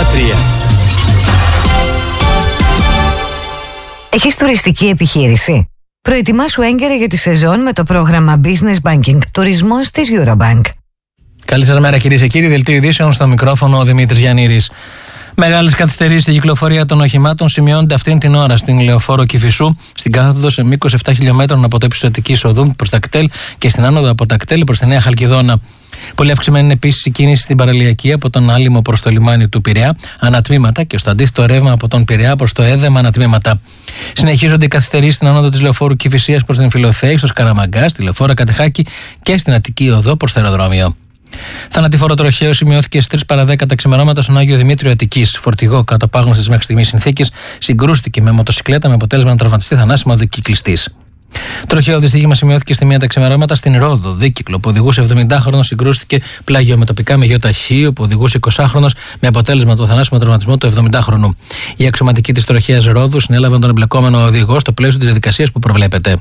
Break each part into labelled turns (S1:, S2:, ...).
S1: Έχεις τουριστική επιχείρηση? Προετοιμάσου έγκαιρα για τη σεζόν με το πρόγραμμα Business Banking Τουρισμός της Eurobank.
S2: Καλή σας μέρα, κυρίες και κύριοι. Δελτίο ειδήσεων, στο μικρόφωνο ο Δημήτρης Γιαννήρης. Μεγάλες καθυστερήσεις στη κυκλοφορία των οχημάτων σημειώνονται αυτήν την ώρα στην Λεωφόρο Κηφισού, στην κάθοδο σε μήκος 7 χιλιόμετρων από το ύψος Αττικής Οδού προς τα κτέλ και στην άνοδο από τα κτέλ προς τη Νέα Χαλκιδόνα. Πολύ αυξημένη είναι επίσης η κίνηση στην παραλιακή από τον Άλυμο προς το λιμάνι του Πειραιά, ανατμήματα, και στο αντίθετο ρεύμα από τον Πειραιά προς το Έδεμα, ανατμήματα. Συνεχίζονται οι καθυστερήσεις στην άνοδο της Λεωφόρου Κηφισίας προς την Φιλοθέη, στο Σκαραμαγκά, στη Λεωφόρο Κατεχάκη και στην Αττική Οδό προς το αεροδρόμιο. Θανατηφόρο τροχαίο σημειώθηκε στις 3 παρά 10 τα ξημερώματα στον Άγιο Δημήτριο Αττικής. Φορτηγό κάτω από άγνωστες μέχρι στιγμής συνθήκες συγκρούστηκε με μοτοσυκλέτα με αποτέλεσμα να τραυματιστεί θανάσιμα ο δικυκλιστής. Τροχαίο δυστύχημα σημειώθηκε στη 1 τα ξημερώματα στην Ρόδο. Δίκυκλο που οδηγούσε 70χρονος συγκρούστηκε πλάγιο με τοπικά με γεωταχείο που οδηγούσε 20χρονος με αποτέλεσμα το θανάσιμο τραυματισμό του 70χρονου. Οι αξιωματικοί της τροχαίας Ρόδου συνέλαβαν τον εμπλεκόμενο οδηγό στο πλαίσιο της διαδικασίας που προβλέπεται.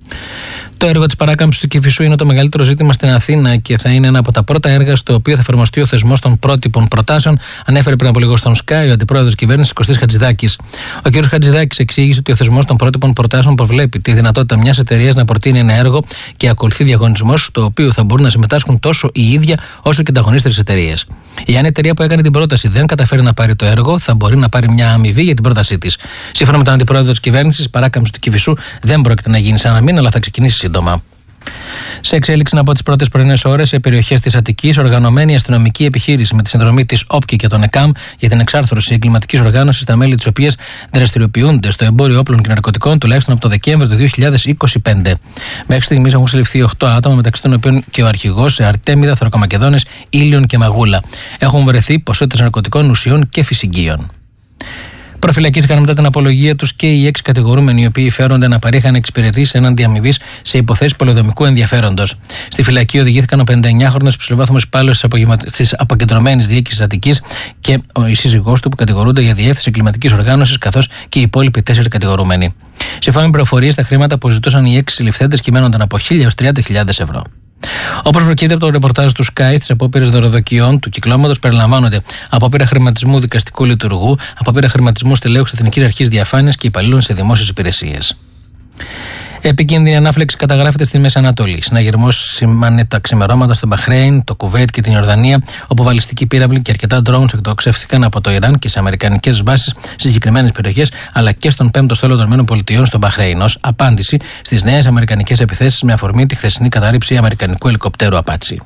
S2: Το έργο της παράκαμψης του Κηφισού είναι το μεγαλύτερο ζήτημα στην Αθήνα και θα είναι ένα από τα πρώτα έργα στο οποίο θα εφαρμοστεί ο θεσμός των πρότυπων προτάσεων, ανέφερε πριν από λίγο στον Sky ο αντιπρόεδρος κυβέρνησης Κωστής Χατζηδάκης. Ο κ. Χατζηδάκης εξήγησε ότι ο θεσμός των πρότυπων προτάσεων προβλέπει τη δυνατότητα μιας εταιρείας να προτείνει ένα έργο και ακολουθεί διαγωνισμός, στο οποίο θα μπορούν να συμμετάσχουν τόσο η ίδια όσο και ανταγωνίστερες εταιρείες. Εάν η εταιρεία που έκανε την πρόταση δεν καταφέρει να πάρει το έργο, θα μπορεί να πάρει μια αμοιβή για την πρότασή της. Σύμφωνα με τον αντιπρόεδρο της κυβέρνησης, η παράκαμψη του Κηφισού δεν πρόκειται να γίνει σε ένα μήνα, αλλά θα ξεκινήσει σύντομα. Σε εξέλιξη από τις πρώτες πρωινές ώρες σε περιοχές της Αττικής, οργανωμένη αστυνομική επιχείρηση με τη συνδρομή της ΟΠΚΙ και των ΕΚΑΜ για την εξάρθρωση εγκληματικής οργάνωσης, τα μέλη της οποίας δραστηριοποιούνται στο εμπόριο όπλων και ναρκωτικών τουλάχιστον από το Δεκέμβριο του 2025. Μέχρι στιγμής έχουν συλληφθεί 8 άτομα, μεταξύ των οποίων και ο αρχηγός σε Αρτέμιδα, Θρακομακεδόνες, Ήλιον και Μαγούλα. Έχουν βρεθεί ποσότητες ναρκωτικών ουσιών και φυσικίων. Προφυλακίστηκαν μετά την απολογία τους και οι 6 κατηγορούμενοι, οι οποίοι φέρονται να παρήχαν εξυπηρετήσεις έναντι αμοιβής σε υποθέσεις πολεοδομικού ενδιαφέροντος. Στη φυλακή οδηγήθηκαν ο 59χρονος υψηλοβάθμος υπάλληλος της αποκεντρωμένης διοίκησης Αττικής και η σύζυγός του, που κατηγορούνται για διεύθυνση εγκληματικής οργάνωσης, καθώς και οι υπόλοιποι 4 κατηγορούμενοι. Σύμφωνα με πληροφορίες, τα χρήματα που ζητούσαν οι 6 συλληφθέντες κυμαίνονταν από 1.000 έως 30.000 ευρώ. Όπως προκύπτει από το ρεπορτάζ του Sky, στις απόπειρες δωροδοκιών του κυκλώματος περιλαμβάνονται απόπειρα χρηματισμού δικαστικού λειτουργού, απόπειρα χρηματισμού στελέχους της Εθνικής Αρχής Διαφάνειας και υπαλλήλων σε δημόσιες υπηρεσίες. Επικίνδυνη ανάφλεξη καταγράφεται στη Μέση Ανατολή. Συναγερμός σημαίνει τα ξημερώματα στο Μπαχρέιν, το Κουβέιτ και την Ιορδανία, όπου βαλιστικοί πύραυλοι και αρκετά drones εκτοξεύτηκαν από το Ιράν και σε αμερικανικές βάσεις στις συγκεκριμένες περιοχές, αλλά και στον 5ο στόλο των ΗΠΑ στο Μπαχρέιν, ως απάντηση στις νέες αμερικανικές επιθέσεις με αφορμή τη χθεσινή κατάρριψη αμερικανικού ελικοπτέρου Apache.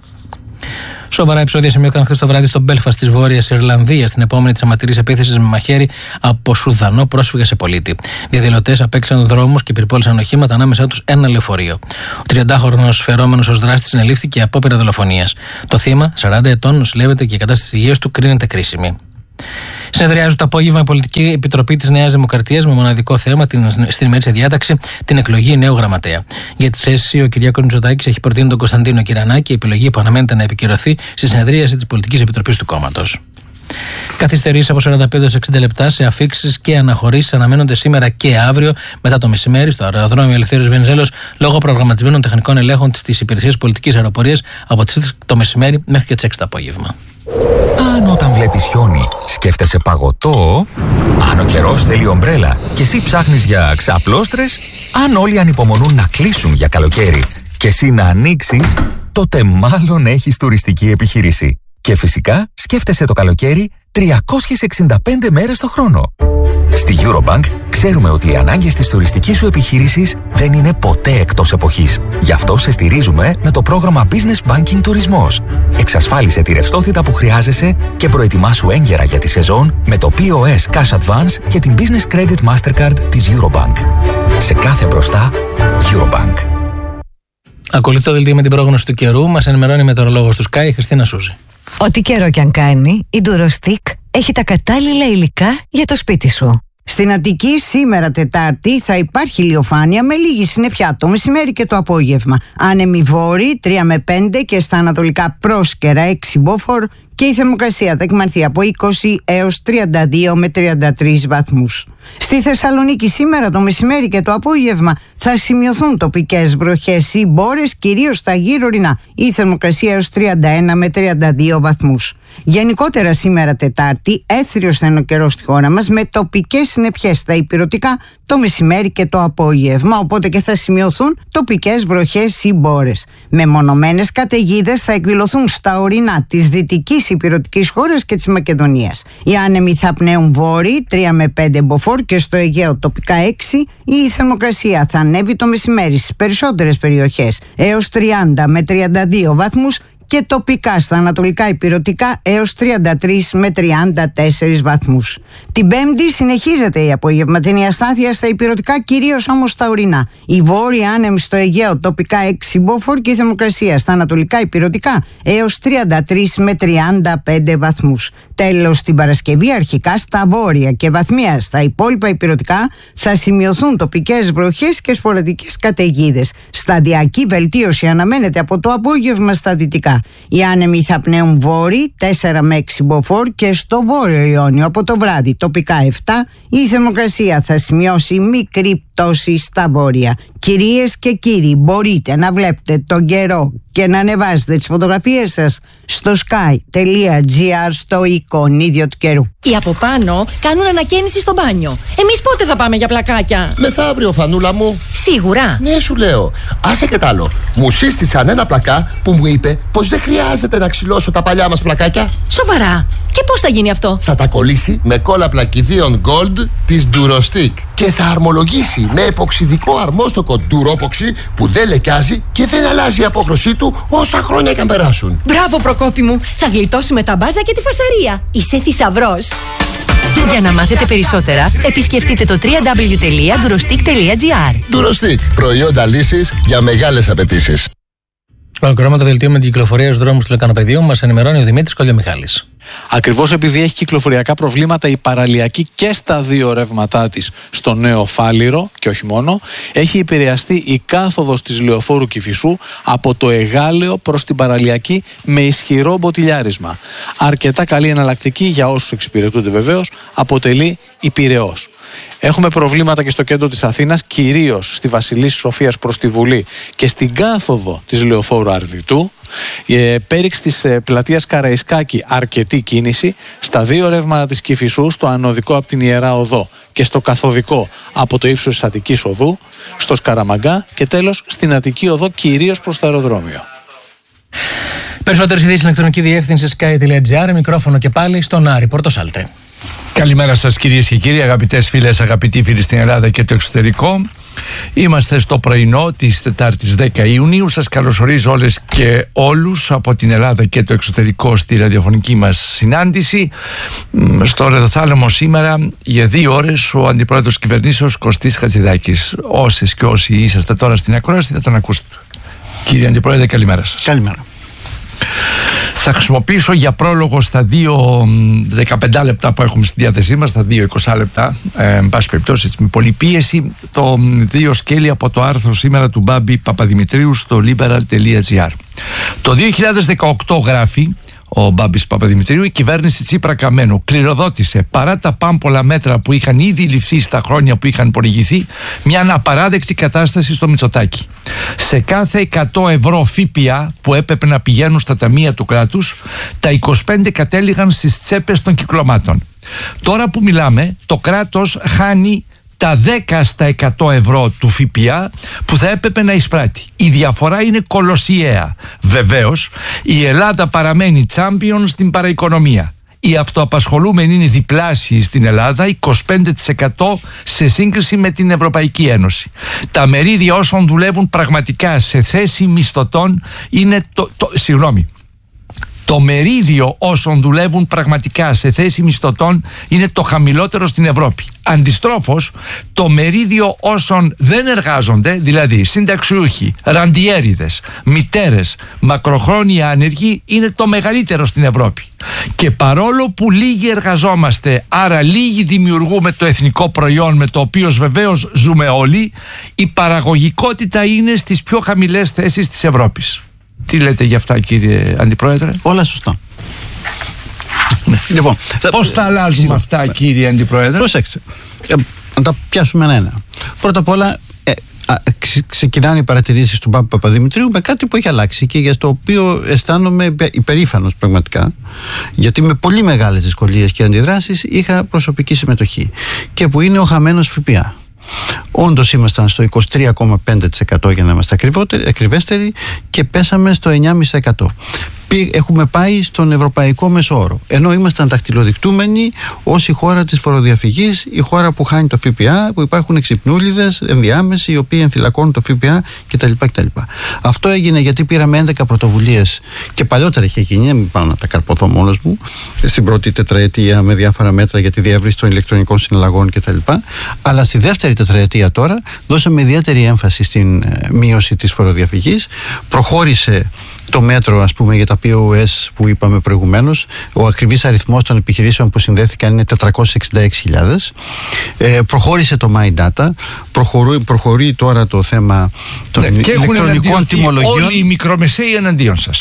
S2: Σοβαρά επεισόδια σημειώθηκαν χθες το βράδυ στο Μπέλφαστ της Βόρειας Ιρλανδίας, στην επόμενη της αιματηρής επίθεσης με μαχαίρι από Σουδανό πρόσφυγα σε πολίτη. Διαδηλωτές απέκλεισαν δρόμους και πυρπόλησαν οχήματα, ανάμεσά τους ένα λεωφορείο. Ο 30χρονος φερόμενος ως δράστης συνελήφθηκε από δολοφονίας. Το θύμα, 40 ετών, νοσηλεύεται και η κατάσταση υγείας του κρίνεται κρίσιμη. Συνεδριάζουν το απόγευμα η Πολιτική Επιτροπή της Νέας Δημοκρατίας με μοναδικό θέμα στην ημερήσια διάταξη την εκλογή νέου γραμματέα. Για τη θέση, ο Κυριάκος Μητσοτάκης έχει προτείνει τον Κωνσταντίνο Κυρανάκη, επιλογή που αναμένεται να επικυρωθεί στη συνεδρίαση της Πολιτικής Επιτροπής του κόμματος. Καθυστερήσεις από 45 έως 60 λεπτά σε αφίξεις και αναχωρήσεις αναμένονται σήμερα και αύριο μετά το μεσημέρι στο αεροδρόμιο Ελευθέριος Βενιζέλος λόγω προγραμματισμένων τεχνικών ελέγχων της Υπηρεσίας Πολιτικής Αεροπορίας από τις 3 το μεσημέρι μέχρι και τις 6 το απόγευμα.
S3: Αν όταν βλέπεις χιόνι σκέφτεσαι παγωτό, αν ο καιρός θέλει ομπρέλα και εσύ ψάχνεις για ξαπλώστρες, αν όλοι ανυπομονούν να κλείσουν για καλοκαίρι και εσύ να ανοίξεις, τότε μάλλον έχεις τουριστική επιχείρηση. Και φυσικά σκέφτεσαι το καλοκαίρι 365 μέρες το χρόνο. Στη Eurobank ξέρουμε ότι οι ανάγκες της τουριστικής σου επιχείρησης δεν είναι ποτέ εκτός εποχής. Γι' αυτό σε στηρίζουμε με το πρόγραμμα Business Banking Τουρισμός. Εξασφάλισε τη ρευστότητα που χρειάζεσαι και προετοιμάσου έγκαιρα για τη σεζόν με το POS Cash Advance και την Business Credit Mastercard της Eurobank. Σε κάθε μπροστά, Eurobank.
S2: Ακολουθεί το δελτίο με την πρόγνωση του καιρού. Μας ενημερώνει η μετεωρολόγος του Sky, Χριστίνα Σούζη.
S1: Ό,τι καιρό κι αν κάνει, η Durostick έχει τα κατάλληλα υλικά για το σπίτι σου.
S4: Στην Αττική σήμερα Τετάρτη θα υπάρχει ηλιοφάνεια με λίγη συννεφιά το μεσημέρι και το απόγευμα. Άνεμοι βόρειοι 3 με 5 και στα ανατολικά πρόσκαιρα 6 μποφόρ και η θερμοκρασία θα εκμανθεί από 20 έως 32 με 33 βαθμούς. Στη Θεσσαλονίκη σήμερα το μεσημέρι και το απόγευμα θα σημειωθούν τοπικές βροχές ή μπόρες, κυρίως στα γύρω-ορεινά. Η θερμοκρασία έως 31 με 32 βαθμούς. Γενικότερα σήμερα Τετάρτη έθριος θα είναι ο καιρός στη χώρα μας, με τοπικές συννεφιές στα ηπειρωτικά το μεσημέρι και το απόγευμα, οπότε και θα σημειωθούν τοπικές βροχές ή μπόρες. Μεμονωμένες καταιγίδες θα εκδηλωθούν στα ορεινά της δυτικής ηπειρωτικής χώρας και της Μακεδονίας. Οι άνεμοι θα πνέουν βόρειοι 3 με 5 μποφόρ και στο Αιγαίο τοπικά 6. Η θερμοκρασία θα ανέβει το μεσημέρι στις περισσότερες περιοχές έως 30 με 32 βαθμούς και τοπικά στα ανατολικά ηπειρωτικά έως 33 με 34 βαθμούς. Την Πέμπτη συνεχίζεται η απογευματινή αστάθεια στα ηπειρωτικά, κυρίως όμως στα ορεινά. Η βόρεια άνεμη στο Αιγαίο τοπικά 6 μποφόρ και η θερμοκρασία στα ανατολικά ηπειρωτικά έως 33 με 35 βαθμούς. Τέλος, την Παρασκευή αρχικά στα βόρεια και βαθμία στα υπόλοιπα ηπειρωτικά θα σημειωθούν τοπικές βροχές και σποραδικές καταιγίδες. Σταδιακή βελτίωση αναμένεται από το απόγευμα στα δυτικά. Οι άνεμοι θα πνέουν βόρειοι 4 με 6 μποφόρ και στο βόρειο Ιόνιο από το βράδυ τοπικά 7. Η θερμοκρασία θα σημειώσει μικρή πτώση στα βόρεια. Κυρίες και κύριοι, μπορείτε να βλέπετε τον καιρό και να ανεβάζετε τις φωτογραφίες σας στο sky.gr στο εικονίδιο του καιρού.
S5: Οι από πάνω κάνουν ανακαίνιση στο μπάνιο. Εμείς πότε θα πάμε για πλακάκια?
S6: Μεθαύριο, Φανούλα μου.
S5: Σίγουρα?
S6: Ναι, σου λέω. Άσε και τ' άλλο. Μου σύστησαν ένα πλακά που μου είπε πως δεν χρειάζεται να ξυλώσω τα παλιά μας πλακάκια.
S5: Σοβαρά? Και πώς θα γίνει αυτό?
S6: Θα τα κολλήσει με κόλλα πλακιδίων Gold της Durostick και θα αρμολογήσει με εποξιδικό αρμόστοκο Duropoxy που δεν λεκιάζει και δεν αλλάζει η απόχρωσή του όσα χρόνια και αν περάσουν.
S5: Μπράβο, Προκόπη μου. Θα γλιτώσουμε τα μπάζα και τη φασαρία. Είσαι θησαυρός. Για να μάθετε περισσότερα, επισκεφτείτε το www.durostick.gr.
S6: Durostick. Προϊόντα λύσης για μεγάλες απαιτήσεις.
S2: Ολοκληρώνουμε το δελτίο με την κυκλοφορία στους δρόμους του Λεκανοπεδίου. Μας ενημερώνει ο Δημήτρης Κολιομιχάλης.
S7: Ακριβώς επειδή έχει κυκλοφοριακά προβλήματα η παραλιακή και στα δύο ρεύματά της στο Νέο Φάληρο και όχι μόνο, έχει επηρεαστεί η κάθοδος της λεωφόρου Κηφισού από το Εγάλεο προς την παραλιακή με ισχυρό μποτιλιάρισμα. Αρκετά καλή εναλλακτική για όσους εξυπηρετούνται βεβαίως αποτελεί η Πειραιώς. Έχουμε προβλήματα και στο κέντρο της Αθήνας, κυρίως στη Βασιλής Σοφίας προς τη Βουλή και στην κάθοδο της λεωφόρου Αρδιτού. Πέριξ της πλατείας Καραϊσκάκη αρκετή κίνηση, στα δύο ρεύματα της Κηφισού, στο ανωδικό από την Ιερά Οδό και στο καθοδικό από το ύψος της Αττικής Οδού, στο Σκαραμαγκά και τέλος στην Αττική Οδό, κυρίως προς το αεροδρόμιο.
S2: Περισσότερες ειδήσεις στην ηλεκτρονική διεύθυνση sky.gr. Μικρόφωνο και πάλι στον Άρη Πορτοσάλτε.
S8: Καλημέρα σας κυρίες και κύριοι, αγαπητές φίλες, αγαπητοί φίλοι στην Ελλάδα και το εξωτερικό. Είμαστε στο πρωινό της Τετάρτης 10 Ιουνίου. Σας καλωσορίζω όλες και όλους από την Ελλάδα και το εξωτερικό στη ραδιοφωνική μας συνάντηση. Στο Ρεδοθάλαμο σήμερα για 2 ώρες ο Αντιπρόεδρος Κυβερνήσεως Κωστής Χατζηδάκης. Όσες και όσοι είσαστε τώρα στην ακρόαση θα τον ακούσετε. Κύριε Αντιπρόεδρε, καλημέρα σας.
S9: Καλημέρα.
S8: Θα χρησιμοποιήσω για πρόλογο στα 2-15 λεπτά που έχουμε στη διάθεσή μας, στα 2-20 λεπτά, εν πάση περιπτώσει, με πολλή πίεση, το 2 σκέλη από το άρθρο σήμερα του Μπάμπη Παπαδημητρίου στο liberal.gr. Το 2018 γράφει ο Μπάμπης Παπαδημητρίου, η κυβέρνηση Τσίπρα Καμένου κληροδότησε, παρά τα πάμπολα μέτρα που είχαν ήδη ληφθεί στα χρόνια που είχαν προηγηθεί, μια απαράδεκτη κατάσταση στο Μητσοτάκη. Σε κάθε 100 ευρώ ΦΠΑ που έπρεπε να πηγαίνουν στα ταμεία του κράτους, τα 25 κατέληγαν στις τσέπες των κυκλωμάτων. Τώρα που μιλάμε, το κράτος χάνει τα 10 στα 100 ευρώ του ΦΠΑ που θα έπρεπε να εισπράττει. Η διαφορά είναι κολοσιαία. Βεβαίως, η Ελλάδα παραμένει τσάμπιον στην παραοικονομία. Οι αυτοαπασχολούμενοι είναι διπλάσιοι στην Ελλάδα, 25% σε σύγκριση με την Ευρωπαϊκή Ένωση. Τα μερίδια όσων δουλεύουν πραγματικά σε θέση μισθωτών είναι το μερίδιο όσων δουλεύουν πραγματικά σε θέση μισθωτών είναι το χαμηλότερο στην Ευρώπη. Αντιστρόφως, το μερίδιο όσων δεν εργάζονται, δηλαδή συνταξιούχοι, ραντιέριδες, μητέρες, μακροχρόνια άνεργοι, είναι το μεγαλύτερο στην Ευρώπη. Και παρόλο που λίγοι εργαζόμαστε, άρα λίγοι δημιουργούμε το εθνικό προϊόν με το οποίο βεβαίως ζούμε όλοι, η παραγωγικότητα είναι στις πιο χαμηλές θέσεις της Ευρώπης. Τι λέτε για αυτά, κύριε Αντιπρόεδρε?
S9: Όλα σωστά. Λοιπόν,
S8: πώς θα αλλάζουμε αυτά, κύριε Αντιπρόεδρε?
S9: Προσέξτε, να τα πιάσουμε ένα-ένα. Πρώτα απ' όλα, ξεκινάνε οι παρατηρήσεις του Μπάμπη Παπαδημητρίου με κάτι που έχει αλλάξει και για το οποίο αισθάνομαι υπερήφανος πραγματικά, γιατί με πολύ μεγάλες δυσκολίες και αντιδράσεις είχα προσωπική συμμετοχή, και που είναι ο χαμένος ΦΠΑ. Όντως ήμασταν στο 23,5% για να είμαστε ακριβέστεροι και πέσαμε στο 9,5%. Έχουμε πάει στον ευρωπαϊκό μεσόωρο, ενώ ήμασταν δαχτυλοδεικτούμενοι ως η χώρα της φοροδιαφυγής, η χώρα που χάνει το ΦΠΑ, που υπάρχουν εξυπνούλιδες ενδιάμεσοι οι οποίοι ενθυλακώνουν το ΦΠΑ κτλ. Αυτό έγινε γιατί πήραμε 11 πρωτοβουλίες, και παλιότερα είχε γίνει, μην πάω να τα καρποθώ μόνος μου, στην πρώτη τετραετία με διάφορα μέτρα για τη διεύρυνση των ηλεκτρονικών συναλλαγών κτλ. Αλλά στη δεύτερη τετραετία τώρα δώσαμε ιδιαίτερη έμφαση στην μείωση της φοροδιαφυγής. Προχώρησε το μέτρο, ας πούμε, για τα POS που είπαμε προηγουμένως. Ο ακριβής αριθμός των επιχειρήσεων που συνδέθηκαν είναι 466.000. Προχώρησε το My Data. Προχωρεί τώρα το θέμα των ηλεκτρονικών τιμολογιών.
S8: Όλοι οι μικρομεσαίοι εναντίον σας.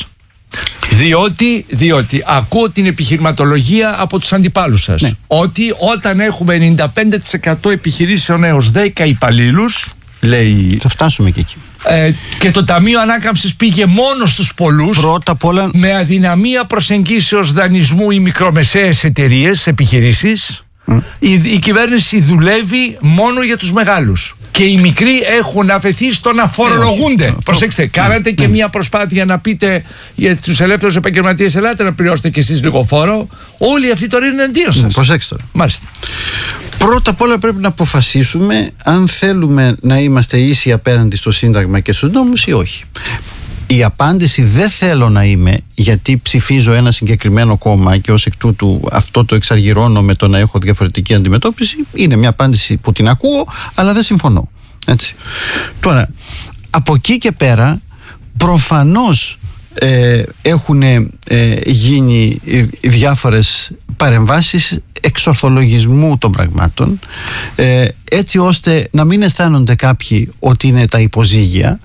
S8: Διότι ακούω την επιχειρηματολογία από τους αντιπάλους σας. Ναι. Ότι όταν έχουμε 95% επιχειρήσεων έως 10 υπαλλήλους, λέει,
S9: θα φτάσουμε και εκεί.
S8: Και το Ταμείο Ανάκαμψης πήγε μόνο στους πολλούς,
S9: πρώτα απ' όλα,
S8: με αδυναμία προσεγγίσεως δανεισμού οι μικρομεσαίες εταιρείες, επιχειρήσεις. Η κυβέρνηση δουλεύει μόνο για τους μεγάλους. Και οι μικροί έχουν αφαιθεί στο να φορολογούνται. Προσέξτε, κάνατε και μια προσπάθεια να πείτε για τους ελεύθερους επαγγελματίες, ελάτε να πληρώσετε κι εσείς λίγο φόρο. Όλοι αυτοί τώρα είναι εναντίον σας.
S9: Προσέξτε τώρα.
S8: Μάλιστα.
S9: Πρώτα απ' όλα πρέπει να αποφασίσουμε αν θέλουμε να είμαστε ίσοι απέναντι στο Σύνταγμα και στους νόμους ή όχι. Η απάντηση δεν θέλω να είμαι, γιατί ψηφίζω ένα συγκεκριμένο κόμμα και ως εκ τούτου αυτό το εξαργυρώνω με το να έχω διαφορετική αντιμετώπιση, είναι μια απάντηση που την ακούω αλλά δεν συμφωνώ. Έτσι. Τώρα, από εκεί και πέρα προφανώς έχουν γίνει διάφορες παρεμβάσεις εξορθολογισμού των πραγμάτων, έτσι ώστε να μην αισθάνονται κάποιοι ότι είναι τα υποζύγια.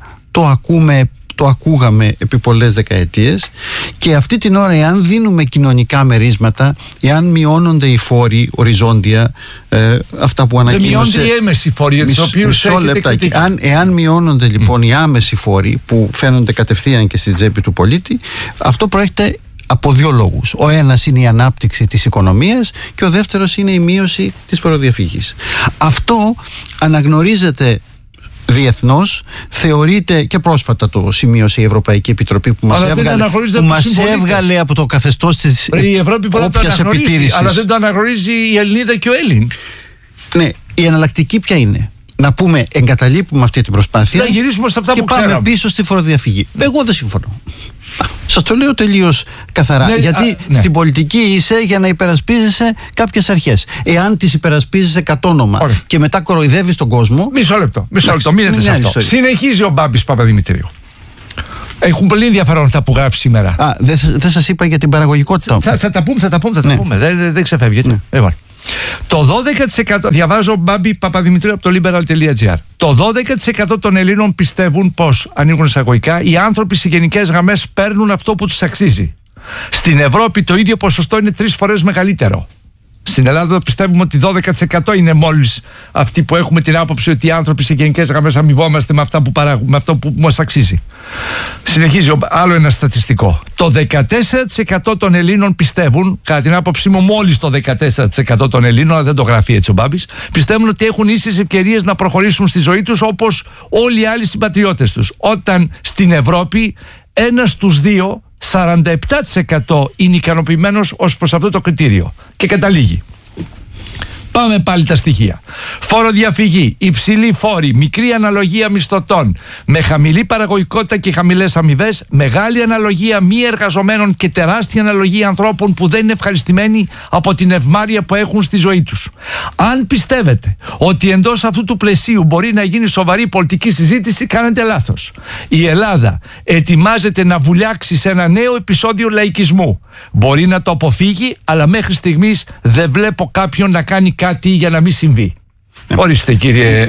S9: Το ακούγαμε επί πολλές δεκαετίες, και αυτή την ώρα, εάν δίνουμε κοινωνικά μερίσματα, εάν μειώνονται οι φόροι οριζόντια, αυτά που ανακοίνωσε.
S8: Δεν μειώνται οι έμεσοι φόροι, για τους οποίους έχετε κριτική.
S9: Εάν μειώνονται λοιπόν οι άμεσοι φόροι που φαίνονται κατευθείαν και στην τσέπη του πολίτη, αυτό προέρχεται από δύο λόγους. Ο ένας είναι η ανάπτυξη της οικονομίας και ο δεύτερος είναι η μείωση της φοροδιαφυγής. Αυτό αναγνωρίζεται διεθνώς, θεωρείται, και πρόσφατα το σημείωσε η Ευρωπαϊκή Επιτροπή που μας έβγαλε από το καθεστώς της όποιας επιτήρησης.
S8: Αλλά δεν το αναγνωρίζει η Ελληνίδα και ο Έλλην.
S9: Ναι, η εναλλακτική ποια είναι? Να πούμε εγκαταλείπουμε αυτή την προσπάθεια,
S8: να γυρίσουμε σε αυτά
S9: και
S8: που
S9: πάμε
S8: ξέραμε
S9: πίσω στη φοροδιαφυγή. Εγώ δεν συμφωνώ. Σας το λέω τελείως καθαρά. Ναι, γιατί στην πολιτική είσαι για να υπερασπίζεσαι κάποιες αρχές. Εάν τις υπερασπίζεσαι κατ' όνομα και μετά κοροϊδεύεις τον κόσμο.
S8: Μισό λεπτό, μείνετε σε αυτό. Συνεχίζει ο Μπάμπης Παπαδημητρίου. Έχουν πολύ ενδιαφέρον αυτά που γράφει σήμερα.
S9: Δεν σας είπα για την παραγωγικότητα.
S8: Θα τα πούμε. Δεν ξεφεύγετε. Το 12%, διαβάζω Μπάμπη Παπαδημητρίου από το liberal.gr. Το 12% των Ελλήνων πιστεύουν πως, ανοίγουν εισαγωγικά, οι άνθρωποι σε γενικές γραμμές παίρνουν αυτό που τους αξίζει. Στην Ευρώπη το ίδιο ποσοστό είναι 3 φορές μεγαλύτερο. Στην Ελλάδα πιστεύουμε ότι 12% είναι μόλις αυτοί που έχουμε την άποψη ότι οι άνθρωποι σε γενικές γραμμές αμοιβόμαστε με αυτά που παράγουμε, με αυτό που μας αξίζει. Συνεχίζει άλλο ένα στατιστικό. Το 14% των Ελλήνων πιστεύουν, κατά την άποψή μου μόλις το 14% των Ελλήνων, αλλά δεν το γράφει έτσι ο Μπάμπης, πιστεύουν ότι έχουν ίσες ευκαιρίες να προχωρήσουν στη ζωή τους όπως όλοι οι άλλοι συμπατριώτες τους. Όταν στην Ευρώπη ένας στους δύο, 47% είναι ικανοποιημένος ως προς αυτό το κριτήριο. Και καταλήγει. Πάμε πάλι τα στοιχεία. Φοροδιαφυγή, υψηλή φόρη, μικρή αναλογία μισθωτών, με χαμηλή παραγωγικότητα και χαμηλές αμοιβές, μεγάλη αναλογία μη εργαζομένων και τεράστια αναλογία ανθρώπων που δεν είναι ευχαριστημένοι από την ευμάρεια που έχουν στη ζωή τους. Αν πιστεύετε ότι εντός αυτού του πλαισίου μπορεί να γίνει σοβαρή πολιτική συζήτηση, κάνετε λάθος. Η Ελλάδα ετοιμάζεται να βουλιάξει σε ένα νέο επεισόδιο λαϊκισμού. Μπορεί να το αποφύγει, αλλά μέχρι στιγμής δεν βλέπω κάποιον να κάνει κάτι για να μην συμβεί. Ορίστε κύριε.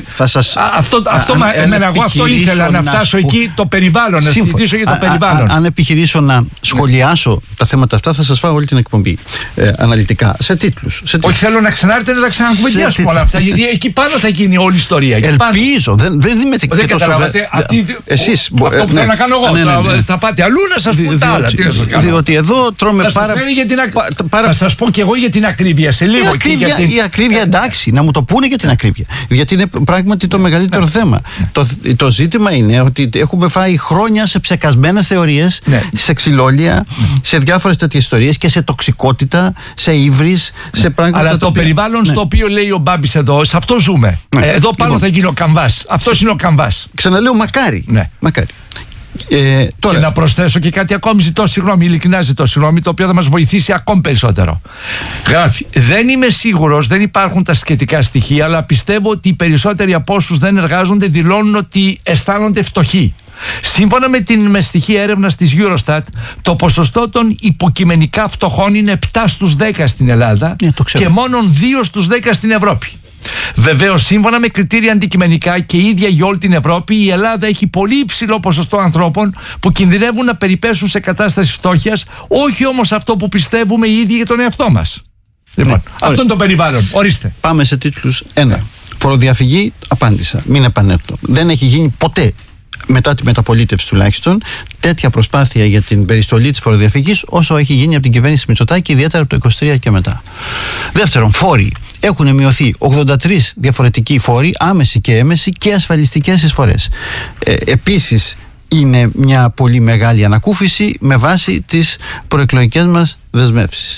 S8: Αυτό ήθελα να φτάσω εκεί, το περιβάλλον, να συζητήσω για το περιβάλλον.
S9: Αν επιχειρήσω να σχολιάσω τα θέματα αυτά, θα σας φάω όλη την εκπομπή αναλυτικά, σε τίτλους.
S8: Όχι, θέλω να ξανάρθετε να τα ξανακουβεντιάσουμε όλα αυτά, γιατί εκεί πάνω θα γίνει όλη η ιστορία.
S9: Ελπίζω, δεν είμαι τέτοιο.
S8: Δεν καταλάβατε.
S9: Εσείς
S8: αυτό που θέλω να κάνω εγώ. Θα πάτε αλλού να σας πω τα άλλα.
S9: Διότι εδώ τρώμε
S8: θα σας πω και εγώ για την ακρίβεια σε λίγο.
S9: Η ακρίβεια, εντάξει, να μου το πούνε για την ακρίβεια. Γιατί είναι πράγματι το μεγαλύτερο θέμα. Το ζήτημα είναι ότι έχουμε φάει χρόνια σε ψεκασμένες θεωρίες, σε ξυλόλια, σε διάφορες τέτοιες ιστορίες και σε τοξικότητα, σε ύβρις, σε πράγματα.
S8: Αλλά το περιβάλλον στο οποίο λέει ο Μπάμπης εδώ, σε αυτό ζούμε. Εδώ πάνω θα γίνει ο καμβάς. Αυτός είναι ο καμβάς.
S9: Ξαναλέω, μακάρι.
S8: Τώρα. Και να προσθέσω και κάτι ακόμη, ζητώ συγγνώμη, ειλικρινά ζητώ συγγνώμη, το οποίο θα μας βοηθήσει ακόμη περισσότερο. Γράφει: δεν είμαι σίγουρος, δεν υπάρχουν τα σχετικά στοιχεία, αλλά πιστεύω ότι οι περισσότεροι από όσους δεν εργάζονται δηλώνουν ότι αισθάνονται φτωχοί. Σύμφωνα με στοιχεία έρευνας της Eurostat, το ποσοστό των υποκειμενικά φτωχών είναι 7 στους 10 στην Ελλάδα και μόνο 2 στους 10 στην Ευρώπη. Βεβαίως, σύμφωνα με κριτήρια αντικειμενικά και ίδια για όλη την Ευρώπη, η Ελλάδα έχει πολύ υψηλό ποσοστό ανθρώπων που κινδυνεύουν να περιπέσουν σε κατάσταση φτώχειας, όχι όμως αυτό που πιστεύουμε οι ίδιοι για τον εαυτό μας. Λοιπόν, αυτό είναι το περιβάλλον. Ορίστε.
S9: Πάμε σε τίτλους 1. Φοροδιαφυγή, απάντησα. Μην επανέλθω. Δεν έχει γίνει ποτέ, μετά τη μεταπολίτευση τουλάχιστον, τέτοια προσπάθεια για την περιστολή της φοροδιαφυγής όσο έχει γίνει από την κυβέρνηση Μητσοτάκη, ιδιαίτερα από το 23 και μετά. Δεύτερον, φόροι. Έχουν μειωθεί 83 διαφορετικοί φόροι, άμεση και έμεση, και ασφαλιστικές εισφορές. Επίσης, είναι μια πολύ μεγάλη ανακούφιση με βάση τις προεκλογικές μας δεσμεύσεις.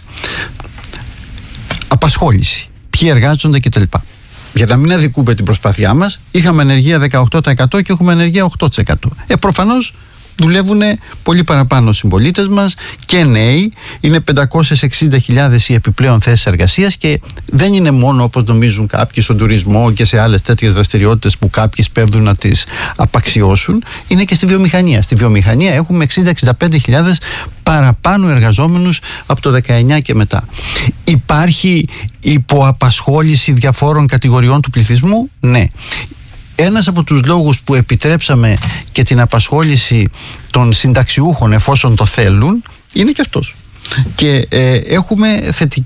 S9: Απασχόληση. Ποιοι εργάζονται κτλ. Για να μην αδικούμε την προσπάθειά μας, είχαμε ανεργία 18% και έχουμε ανεργία 8%. Προφανώς δουλεύουν πολύ παραπάνω συμπολίτες μας και νέοι. Είναι 560.000 οι επιπλέον θέσεις εργασίας, και δεν είναι μόνο, όπως νομίζουν κάποιοι, στον τουρισμό και σε άλλες τέτοιες δραστηριότητες που κάποιοι σπέβδουν να τις απαξιώσουν. Είναι και στη βιομηχανία. Στη βιομηχανία έχουμε 60-65.000 παραπάνω εργαζόμενους από το 19 και μετά. Υπάρχει υποαπασχόληση διαφόρων κατηγοριών του πληθυσμού? Ναι. Ένας από τους λόγους που επιτρέψαμε και την απασχόληση των συνταξιούχων, εφόσον το θέλουν, είναι και αυτός. Και έχουμε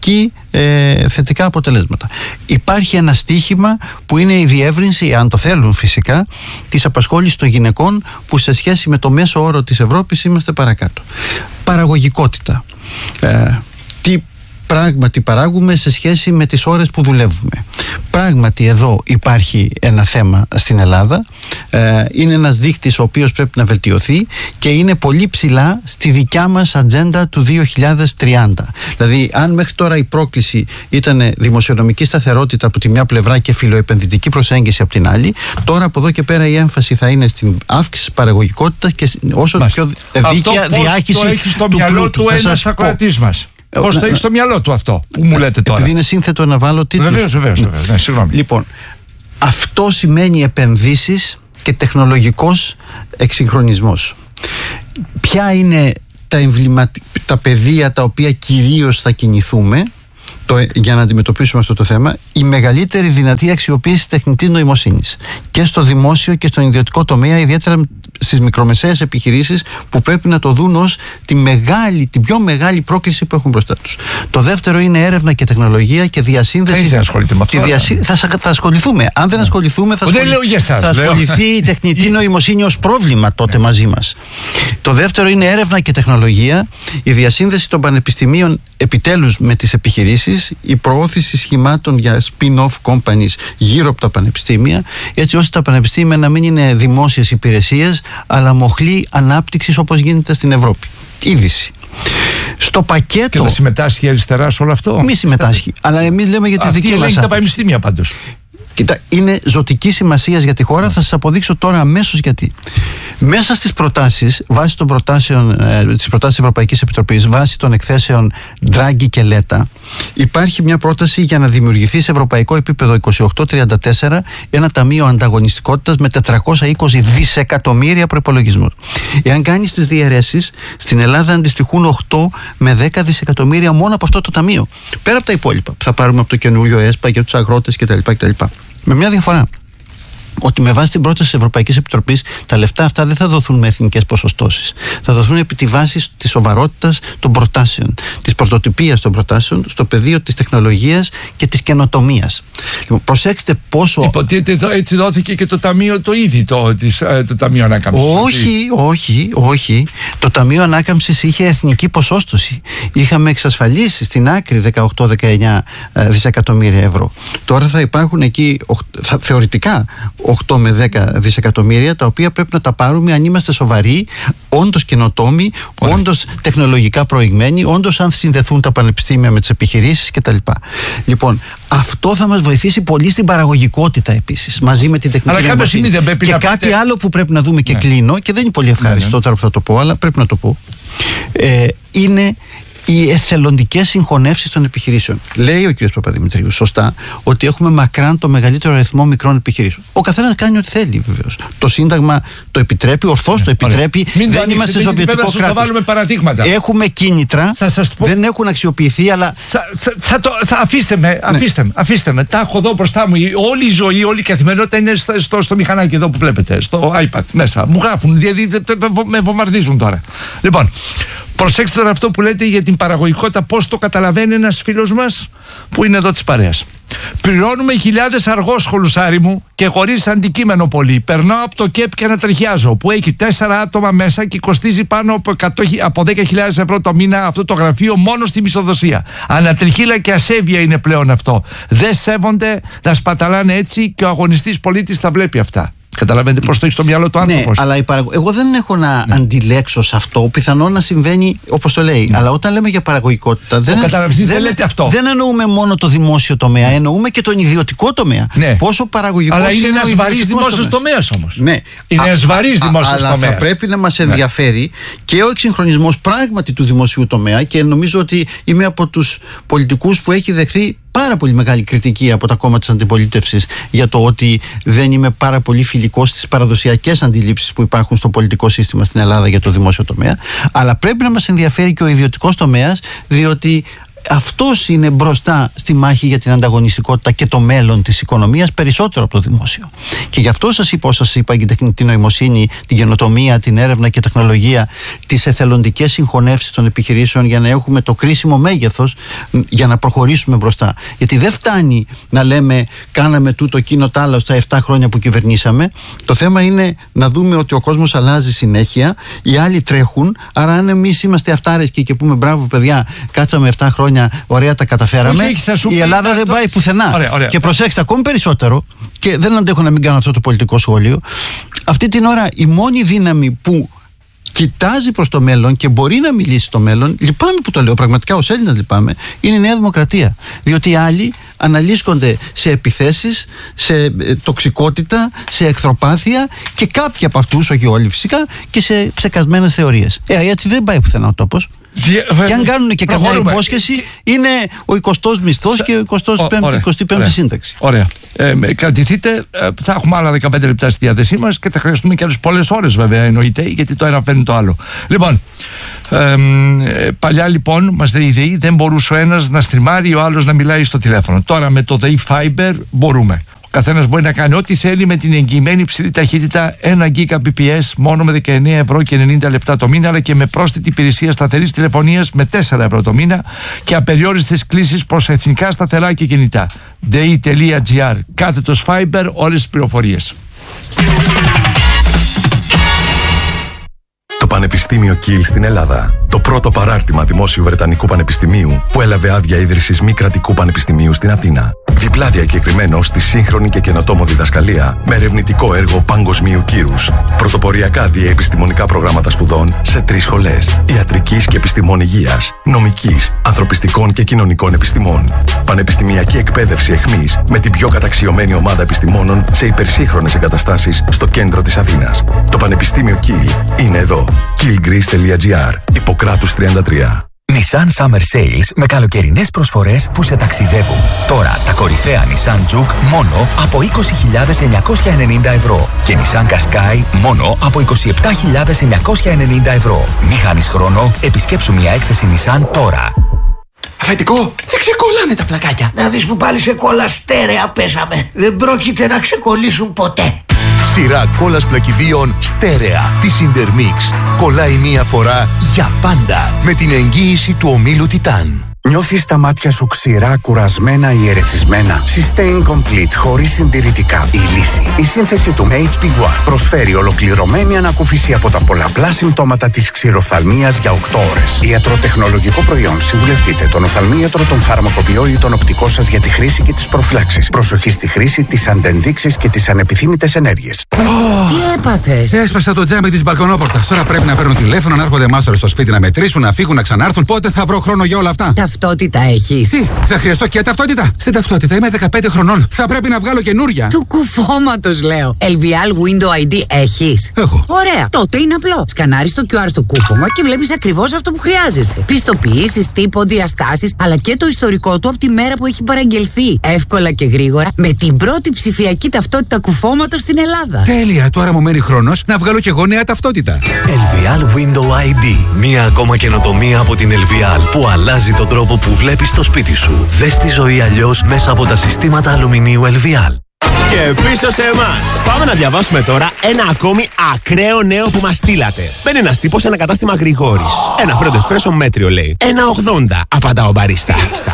S9: θετικά αποτελέσματα. Υπάρχει ένα στίχημα που είναι η διεύρυνση, αν το θέλουν φυσικά, της απασχόλησης των γυναικών, που σε σχέση με το μέσο όρο της Ευρώπης είμαστε παρακάτω. Παραγωγικότητα. Τι πράγματι παράγουμε σε σχέση με τις ώρες που δουλεύουμε. Πράγματι εδώ υπάρχει ένα θέμα στην Ελλάδα. Είναι ένας δείκτης ο οποίος πρέπει να βελτιωθεί και είναι πολύ ψηλά στη δικιά μας ατζέντα του 2030. Δηλαδή, αν μέχρι τώρα η πρόκληση ήταν δημοσιονομική σταθερότητα από τη μια πλευρά και φιλοεπενδυτική προσέγγιση από την άλλη, τώρα από εδώ και πέρα η έμφαση θα είναι στην αύξηση της παραγωγικότητας και όσο πιο δίκαια διάχυση του πλούτου. Αυτό το έχει στο μυαλό του ένας ακροατής μας.
S8: Πώς το έχει στο μυαλό του αυτό που μου λέτε τώρα?
S9: Επειδή είναι σύνθετο να βάλω τίτλους.
S8: Βεβαίως. Ναι, συγγνώμη.
S9: Λοιπόν, αυτό σημαίνει επενδύσεις και τεχνολογικός εξυγχρονισμός. Ποια είναι τα πεδία τα οποία κυρίως θα κινηθούμε για να αντιμετωπίσουμε αυτό το θέμα? Η μεγαλύτερη δυνατή αξιοποίηση τεχνητής νοημοσύνης και στο δημόσιο και στον ιδιωτικό τομέα, ιδιαίτερα στις μικρομεσαίες επιχειρήσεις, που πρέπει να το δουν ως την πιο μεγάλη πρόκληση που έχουν μπροστά τους. Το δεύτερο είναι έρευνα και τεχνολογία και διασύνδεση.
S8: Δεν ασχολείται με αυτό.
S9: Θα ασχοληθούμε. Αν δεν ασχοληθούμε, θα ασχοληθεί η τεχνητή νοημοσύνη ως πρόβλημα τότε μαζί μας. Το δεύτερο είναι έρευνα και τεχνολογία, η διασύνδεση των πανεπιστημίων επιτέλους με τις επιχειρήσεις, η προώθηση σχημάτων για spin-off companies γύρω από τα πανεπιστήμια, έτσι ώστε τα πανεπιστήμια να μην είναι δημόσιες υπηρεσίες, αλλά μοχλή ανάπτυξης, όπως γίνεται στην Ευρώπη. Είδηση. Στο πακέτο.
S8: Και θα συμμετάσχει η αριστερά σε όλο αυτό?
S9: Μη συμμετάσχει. Αλλά εμείς λέμε για τη δική μας.
S8: Τα πανεπιστήμια πάντως.
S9: Κοίτα, είναι ζωτική σημασία για τη χώρα. Θα σας αποδείξω τώρα αμέσως γιατί. Μέσα στις προτάσεις, βάσει των προτάσεων της Ευρωπαϊκής Επιτροπής, βάσει των εκθέσεων Ντράγκη και Λέτα, υπάρχει μια πρόταση για να δημιουργηθεί σε ευρωπαϊκό επίπεδο 2834 ένα ταμείο ανταγωνιστικότητας με 420 δισεκατομμύρια προϋπολογισμό. Εάν κάνεις τις διαιρέσεις, στην Ελλάδα αντιστοιχούν 8 με 10 δισεκατομμύρια μόνο από αυτό το ταμείο. Πέρα από τα υπόλοιπα, θα πάρουμε από το καινούριο ΕΣΠΑ για τους αγρότες κτλ. Με μια διαφορά. Ότι με βάση την πρόταση της Ευρωπαϊκής Επιτροπής τα λεφτά αυτά δεν θα δοθούν με εθνικές ποσοστώσεις. Θα δοθούν επί τη βάση της σοβαρότητας των προτάσεων, της πρωτοτυπίας των προτάσεων, στο πεδίο της τεχνολογίας και της καινοτομίας. Λοιπόν, προσέξτε πόσο.
S8: Υποτίθεται έτσι δόθηκε και το Ταμείο το ίδιο, το Ταμείο Ανάκαμψης.
S9: Όχι. Το Ταμείο Ανάκαμψης είχε εθνική ποσόστοση. Είχαμε εξασφαλίσει στην άκρη 18-19 δισεκατομμύρια ευρώ. Τώρα θα υπάρχουν εκεί θεωρητικά 8 με 10 δισεκατομμύρια, τα οποία πρέπει να τα πάρουμε αν είμαστε σοβαροί, όντως καινοτόμοι, όντως τεχνολογικά προηγμένοι, όντως αν συνδεθούν τα πανεπιστήμια με τις επιχειρήσεις κτλ. Λοιπόν, αυτό θα μας βοηθήσει πολύ στην παραγωγικότητα επίσης, μαζί με την τεχνική νοημοσύνη. Και κάτι άλλο που πρέπει να δούμε και κλείνω, και δεν είναι πολύ ευχαριστώ τώρα που θα το πω, αλλά πρέπει να το πω, είναι οι εθελοντικές συγχωνεύσεις των επιχειρήσεων. Λέει ο κ. Παπαδημητρίου σωστά ότι έχουμε μακράν το μεγαλύτερο αριθμό μικρών επιχειρήσεων. Ο καθένας κάνει ό,τι θέλει, βεβαίως. Το Σύνταγμα το επιτρέπει, ορθώς το επιτρέπει. Δεν είμαστε σοβιετικό κράτος.
S8: Βάλουμε παραδείγματα.
S9: Έχουμε κίνητρα, δεν έχουν αξιοποιηθεί, αλλά.
S8: Αφήστε με. Τα έχω εδώ μπροστά μου. Όλη η ζωή, όλη η καθημερινότητα είναι στο μηχανάκι εδώ που βλέπετε, στο iPad μέσα. Μου γράφουν, δηλαδή με βομβαρδίζουν τώρα. Λοιπόν. Προσέξτε τώρα αυτό που λέτε για την παραγωγικότητα, πώς το καταλαβαίνει ένας φίλος μας που είναι εδώ της παρέας. Πληρώνουμε χιλιάδες αργόσχολους, Άρη μου, και χωρίς αντικείμενο πολύ. Περνάω από το ΚΕΠ και ανατριχιάζω, που έχει 4 άτομα μέσα και κοστίζει πάνω από 10.000 ευρώ το μήνα αυτό το γραφείο μόνο στη μισθοδοσία. Ανατριχίλα και ασέβεια είναι πλέον αυτό. Δεν σέβονται να σπαταλάνε έτσι και ο αγωνιστής πολίτης τα βλέπει αυτά. Καταλαβαίνετε πώς το έχει στο μυαλό του άνθρωπος.
S9: Ναι, αλλά εγώ δεν έχω να αντιλέξω σε αυτό. Πιθανόν να συμβαίνει όπως το λέει. Αλλά όταν λέμε για παραγωγικότητα, δεν λέτε αυτό. Δεν εννοούμε μόνο το δημόσιο τομέα, εννοούμε και τον ιδιωτικό τομέα.
S8: Ναι.
S9: Πόσο παραγωγικό είναι.
S8: Αλλά είναι ένας βαρύς δημόσιος τομέας όμως.
S9: Ναι.
S8: Είναι ένας βαρύς δημόσιος τομέας.
S9: Αλλά θα πρέπει να μας ενδιαφέρει και ο εξυγχρονισμός πράγματι του δημοσίου τομέα, και νομίζω ότι είμαι από τους πολιτικούς που έχει δεχθεί πάρα πολύ μεγάλη κριτική από τα κόμματα της αντιπολίτευσης για το ότι δεν είμαι πάρα πολύ φιλικός στις παραδοσιακές αντιλήψεις που υπάρχουν στο πολιτικό σύστημα στην Ελλάδα για το δημόσιο τομέα. Αλλά πρέπει να μας ενδιαφέρει και ο ιδιωτικός τομέας, διότι αυτός είναι μπροστά στη μάχη για την ανταγωνιστικότητα και το μέλλον της οικονομίας περισσότερο από το δημόσιο. Και γι' αυτό σας είπα για την τεχνητή νοημοσύνη, την καινοτομία, την έρευνα και τεχνολογία, τις εθελοντικές συγχωνεύσεις των επιχειρήσεων, για να έχουμε το κρίσιμο μέγεθος για να προχωρήσουμε μπροστά. Γιατί δεν φτάνει να λέμε κάναμε τούτο εκείνο τ' άλλο στα 7 χρόνια που κυβερνήσαμε. Το θέμα είναι να δούμε ότι ο κόσμος αλλάζει συνέχεια, οι άλλοι τρέχουν. Άρα, αν εμείς είμαστε αυτάρεσκοι και πούμε μπράβο, παιδιά, κάτσαμε 7 χρόνια. Ωραία, τα καταφέραμε. Η Ελλάδα δεν πάει πουθενά.
S8: Ωραία.
S9: Και προσέξτε ακόμη περισσότερο, και δεν αντέχω να μην κάνω αυτό το πολιτικό σχόλιο. Αυτή την ώρα η μόνη δύναμη που κοιτάζει προς το μέλλον και μπορεί να μιλήσει στο μέλλον, λυπάμαι που το λέω, πραγματικά ως Έλληνας λυπάμαι, είναι η Νέα Δημοκρατία. Διότι οι άλλοι αναλύσκονται σε επιθέσεις, σε τοξικότητα, σε εχθροπάθεια, και κάποιοι από αυτούς, όχι όλοι φυσικά, και σε ψεκασμένες θεωρίες. Έτσι δεν πάει πουθενά ο τόπος. Και αν κάνουν και κάποια υπόσχεση, είναι ο 20ος μισθός και ο 25η σύνταξη.
S8: Ωραία. Κρατηθείτε, θα έχουμε άλλα 15 λεπτά στη διάθεσή μας και θα χρειαστούμε και άλλες πολλές ώρες, βέβαια, εννοείται, γιατί το ένα φέρνει το άλλο. Λοιπόν, παλιά λοιπόν μας λέει η ΔΕΗ, δεν μπορούσε ο ένας να στριμάρει, ο άλλος να μιλάει στο τηλέφωνο. Τώρα με το ΔΕΗ Fiber μπορούμε. Ο καθένας μπορεί να κάνει ό,τι θέλει με την εγγυημένη υψηλή ταχύτητα 1 Gbps μόνο με 19 ευρώ και 90 λεπτά το μήνα, αλλά και με πρόσθετη υπηρεσία σταθερής τηλεφωνίας με 4 ευρώ το μήνα και απεριόριστες κλήσεις προς εθνικά σταθερά και κινητά. DEI.gr/Fiber, όλες τις πληροφορίες.
S10: Το Πανεπιστήμιο Κιλ στην Ελλάδα. Το πρώτο παράρτημα δημόσιου Βρετανικού Πανεπιστημίου που έλαβε άδεια ίδρυσης μη κρατικού πανεπιστημίου στην Αθήνα. Διπλά διακεκριμένο στη σύγχρονη και καινοτόμο διδασκαλία με ερευνητικό έργο παγκοσμίου κύρους. Πρωτοποριακά διεπιστημονικά προγράμματα σπουδών σε 3 σχολές. Ιατρικής και επιστημών υγείας, νομικής, ανθρωπιστικών και κοινωνικών επιστημών. Πανεπιστημιακή εκπαίδευση εχμής με την πιο καταξιωμένη ομάδα επιστημόνων σε υπερσύγχρονες εγκαταστάσεις στο κέντρο της Αθήνας. Το Πανεπιστήμιο Κιλ είναι εδώ. killgreece.gr, Ιπποκράτους 33.
S3: Nissan Summer Sales με καλοκαιρινές προσφορές που σε ταξιδεύουν. Τώρα τα κορυφαία Nissan Juke μόνο από 20.990 ευρώ και Nissan Qashqai μόνο από 27.990 ευρώ. Μη χάνεις χρόνο, επισκέψου μια έκθεση Nissan τώρα.
S11: Αφεντικό, δεν ξεκολλάνε τα πλακάκια.
S12: Να δεις που πάλι σε κόλλα στέρεα πέσαμε. Δεν πρόκειται να ξεκολλήσουν ποτέ.
S13: Σειρά κόλλας πλακιδίων στέρεα της Intermix. Κολλάει μία φορά για πάντα με την εγγύηση του ομίλου Titan.
S14: Νιώθεις τα μάτια σου ξηρά, κουρασμένα ή ερεθισμένα? Sustain Complete, χωρίς συντηρητικά. Η λύση. Η σύνθεση του HB1 προσφέρει ολοκληρωμένη ανακούφιση από τα πολλαπλά συμπτώματα της ξηροφθαλμίας για 8 ώρες. Ιατροτεχνολογικό προϊόν. Συμβουλευτείτε τον οφθαλμίατρο, τον φαρμακοποιό ή τον οπτικό σας για τη χρήση και τις προφυλάξεις. Προσοχή στη χρήση, τις αντενδείξεις και τις ανεπιθύμητες ενέργειες.
S15: Τι έπαθες?
S16: Έσπασα το τζάμι της μπαλκονόπορτας. Τώρα πρέπει να παίρνουν τηλέφωνο, να έρχονται μάστορες στο σπίτι να μετρήσουν, να φύγουν, να ξανάρθουν. Πότε θα βρω χρόνο για όλα αυτά?
S15: Ταυτότητα έχεις?
S16: Τι, θα χρειαστώ και ταυτότητα? Στην ταυτότητα είμαι 15 χρονών. Θα πρέπει να βγάλω καινούρια.
S15: Του κουφώματος λέω. LVL Window ID έχεις?
S16: Έχω.
S15: Ωραία. Τότε είναι απλό. Σκανάρεις το QR στο κούφωμα και βλέπεις ακριβώς αυτό που χρειάζεσαι. Πιστοποιήσεις, τύπο, διαστάσεις, αλλά και το ιστορικό του από τη μέρα που έχει παραγγελθεί. Εύκολα και γρήγορα με την πρώτη ψηφιακή ταυτότητα κουφώματος στην Ελλάδα.
S16: Τέλεια. Τώρα μου μένει χρόνος να βγάλω κι εγώ νέα ταυτότητα.
S17: LVL Window ID. Μία ακόμα καινοτομία από την LVL που αλλάζει τον τρόπο που βλέπεις το σπίτι σου. Δες τη ζωή αλλιώς μέσα από τα συστήματα αλουμινίου LVL.
S18: Και πίσω σε εμάς. Πάμε να διαβάσουμε τώρα ένα ακόμη ακραίο νέο που μας στείλατε. Μπαίνει ένας τύπος σε ένα κατάστημα Γρηγόρης. Ένα φρέντο εσπρέσο μέτριο λέει. 1,80 απαντά ο μπαρίστα.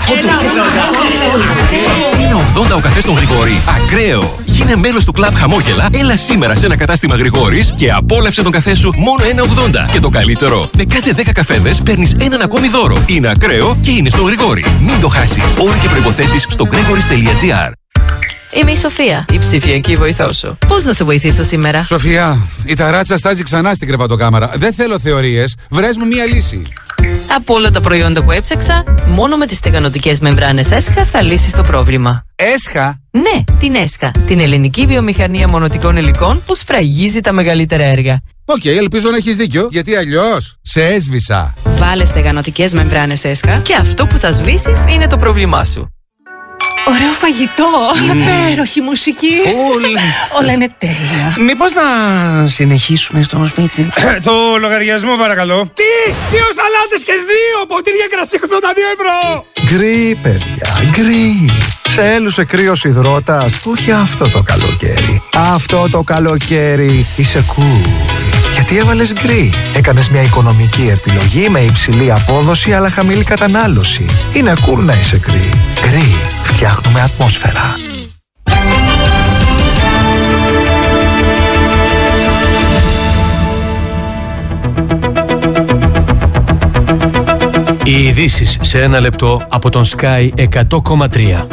S19: 1,80 ο καφές στον Γρηγόρη. Ακραίο. Γίνε μέλος του κλαμπ Χαμόγελα. Έλα σήμερα σε ένα κατάστημα Γρηγόρης και απόλαυσε τον καφέ σου μόνο 1,80. Και το καλύτερο, με κάθε 10 καφέδες παίρνεις έναν ακόμη δώρο. Είναι ακραίο και είναι στον Γρηγόρη. Μην το χάσεις. Όροι και προϋποθέσεις στο gregoris.gr.
S20: Είμαι η Σοφία, η ψηφιακή βοηθό σου. Πώς να σε βοηθήσω σήμερα?
S16: Σοφία, η ταράτσα στάζει ξανά στην κρεβατοκάμαρα. Δεν θέλω θεωρίες. Βρες μου μία λύση.
S20: Από όλα τα προϊόντα που έψαξα, μόνο με τις στεγανοτικές μεμβράνες ΕΣΧΑ θα λύσεις το πρόβλημα.
S16: ΕΣΧΑ?
S20: Ναι, την ΕΣΧΑ. Την ελληνική βιομηχανία μονοτικών υλικών που σφραγίζει τα μεγαλύτερα έργα.
S16: Οκ, ελπίζω να έχεις δίκιο, γιατί αλλιώς σε έσβησα.
S20: Βάλε στεγανοτικές μεμβράνες ΕΣΧΑ και αυτό που θα σβήσεις είναι το πρόβλημά σου.
S21: Ωραίο φαγητό, υπέροχη μουσική. Όλα είναι τέλεια.
S22: Μήπως να συνεχίσουμε στο σπίτι?
S23: Το λογαριασμό παρακαλώ. Τι! 2 σαλάτες και 2 ποτήρια κρασί 82 ευρώ!
S24: Γκρι, παιδιά, γκρι. Σε έλουσε κρύος υδρότας? Όχι αυτό το καλοκαίρι. Αυτό το καλοκαίρι είσαι cool. Γιατί έβαλες γκρι? Έκανες μια οικονομική επιλογή με υψηλή απόδοση αλλά χαμηλή κατανάλωση. Είναι cool να είσαι γκρι. Γκρι. Φτιάχνουμε ατμόσφαιρα.
S25: Οι ειδήσεις σε ένα λεπτό από τον Sky 100,3.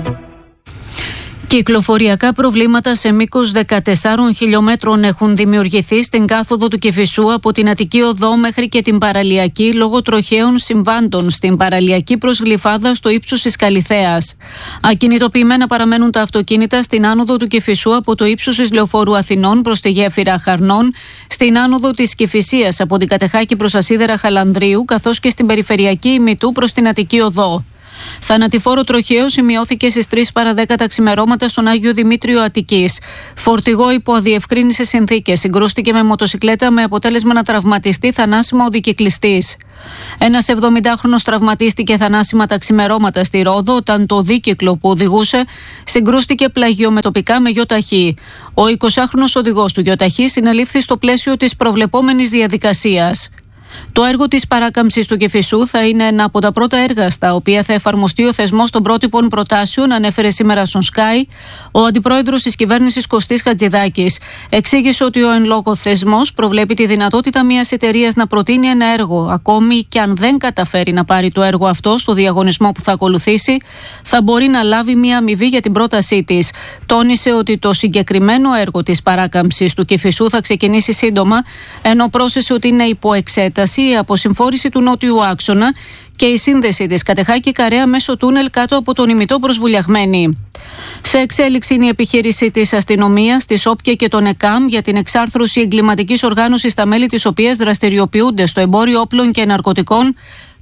S26: Κυκλοφοριακά προβλήματα σε μήκος 14 χιλιόμετρων έχουν δημιουργηθεί στην κάθοδο του Κηφισού από την Αττική Οδό μέχρι και την Παραλιακή λόγω τροχαίων συμβάντων στην Παραλιακή προς Γλυφάδα στο ύψος της Καλιθέας. Ακινητοποιημένα παραμένουν τα αυτοκίνητα στην άνοδο του Κηφισού από το ύψος της Λεωφόρου Αθηνών προς τη γέφυρα Χαρνών, στην άνοδο της Κηφισίας από την Κατεχάκη προς Ασίδερα Χαλανδρίου καθώς και στην περιφερειακή ημιτού προς την Αττική Οδό. Θανατηφόρο τροχαίο σημειώθηκε στις 3 παρα 10 τα ξημερώματα στον Άγιο Δημήτριο Αττικής. Φορτηγό υπό αδιευκρίνησες συνθήκες συγκρούστηκε με μοτοσικλέτα με αποτέλεσμα να τραυματιστεί θανάσιμα ο δικυκλιστής. Ένας 70χρονος τραυματίστηκε θανάσιμα τα ξημερώματα στη Ρόδο όταν το δίκυκλο που οδηγούσε συγκρούστηκε πλαγιομετωπικά με γιοταχή. Ο 20χρονος οδηγός του γιοταχή συνελήφθη στο πλαίσιο της προβλεπόμενης διαδικασίας. Το έργο της παράκαμψης του Κηφισού θα είναι ένα από τα πρώτα έργα στα οποία θα εφαρμοστεί ο θεσμός των πρότυπων προτάσεων, ανέφερε σήμερα στον Sky ο αντιπρόεδρος της κυβέρνησης Κωστής Χατζηδάκης. Εξήγησε ότι ο εν λόγω θεσμός προβλέπει τη δυνατότητα μιας εταιρείας να προτείνει ένα έργο, ακόμη και αν δεν καταφέρει να πάρει το έργο αυτό στο διαγωνισμό που θα ακολουθήσει, θα μπορεί να λάβει μια αμοιβή για την πρότασή της. Τόνισε ότι το συγκεκριμένο έργο της παράκαμψης του Κηφισού θα ξεκινήσει σύντομα, ενώ πρόσθεσε ότι είναι υπό εξέταση η αποσυμφόρηση του νότιου άξονα και η σύνδεση της Κατεχάκη Καρέα μέσω τούνελ κάτω από τον ημιτό προς Βουλιαγμένη. Σε εξέλιξη είναι η επιχείρηση της αστυνομίας, της ΟΠΚΕ και των ΕΚΑΜ για την εξάρθρωση εγκληματικής οργάνωσης, τα μέλη της οποίας δραστηριοποιούνται στο εμπόριο όπλων και ναρκωτικών,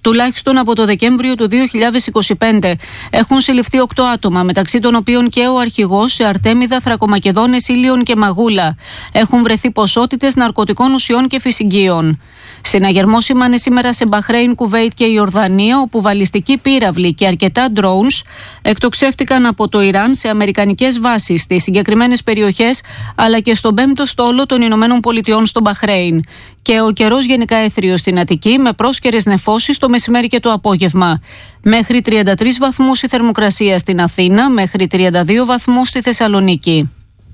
S26: Τουλάχιστον από το Δεκέμβριο του 2025 έχουν συλληφθεί 8 άτομα, μεταξύ των οποίων και ο αρχηγός σε Αρτέμιδα, Θρακομακεδόνες, Ήλιον και Μαγούλα. Έχουν βρεθεί ποσότητες ναρκωτικών ουσιών και φυσικίων. Συναγερμό σήμανε σήμερα σε Μπαχρέιν, Κουβέιτ και Ιορδανία, όπου βαλιστικοί πύραυλοι και αρκετά drones εκτοξεύτηκαν από το Ιράν σε αμερικανικές βάσεις στις συγκεκριμένες περιοχές, αλλά και στον 5ο στόλο των Ηνωμένων Πολιτειών στο Μπαχρέιν. Και ο καιρός γενικά έθριος στην Αττική, με πρόσκαιρες νεφώσεις το μεσημέρι και το απόγευμα. Μέχρι 33 βαθμούς η θερμοκρασία στην Αθήνα, μέχρι 32 βαθμούς στη Θεσσαλονίκη.